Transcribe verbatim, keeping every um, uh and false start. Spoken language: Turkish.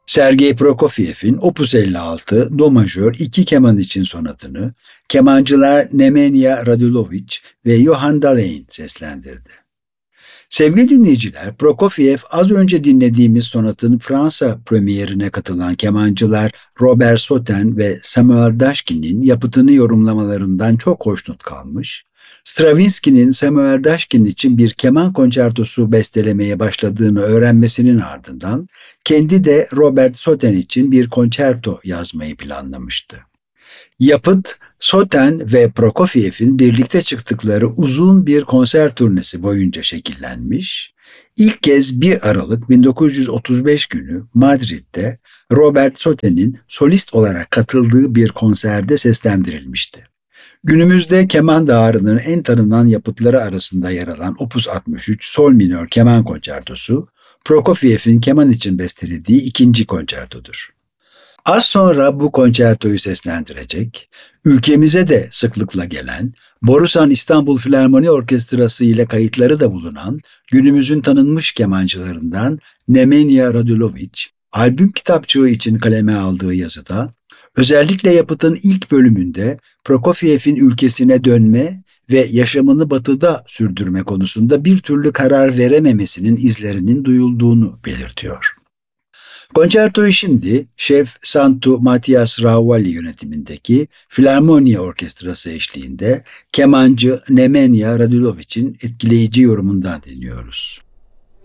Sergei Prokofiev'in Opus elli altı Do majör iki keman için sonatını kemancılar Nemanja Radulović ve Johan Dahlén seslendirdi. Sevgili dinleyiciler, Prokofiev az önce dinlediğimiz sonatın Fransa premierine katılan kemancılar Robert Soten ve Samuel Dashkin'in yapıtını yorumlamalarından çok hoşnut kalmış, Stravinsky'nin Samuel Dashkin için bir keman konçertosu bestelemeye başladığını öğrenmesinin ardından kendi de Robert Soten için bir konçerto yazmayı planlamıştı. Yapıt, Soten ve Prokofiev'in birlikte çıktıkları uzun bir konser turnesi boyunca şekillenmiş, ilk kez bir Aralık bin dokuz yüz otuz beş günü Madrid'de Robert Soten'in solist olarak katıldığı bir konserde seslendirilmişti. Günümüzde keman dağarının en tanınan yapıtları arasında yer alan Opus altmış üç Sol minör keman konçertosu, Prokofiev'in keman için bestelediği ikinci konçertodur. Az sonra bu konçertoyu seslendirecek, ülkemize de sıklıkla gelen, Borusan İstanbul Filarmoni Orkestrası ile kayıtları da bulunan günümüzün tanınmış kemancılarından Nemanja Radulović, albüm kitapçığı için kaleme aldığı yazıda, özellikle yapıtın ilk bölümünde Prokofiev'in ülkesine dönme ve yaşamını batıda sürdürme konusunda bir türlü karar verememesinin izlerinin duyulduğunu belirtiyor. Konçertoyu şimdi Şef Santu Matias Ravalli yönetimindeki Filarmonia Orkestrası eşliğinde kemancı Nemanja Radulović'in etkileyici yorumundan dinliyoruz.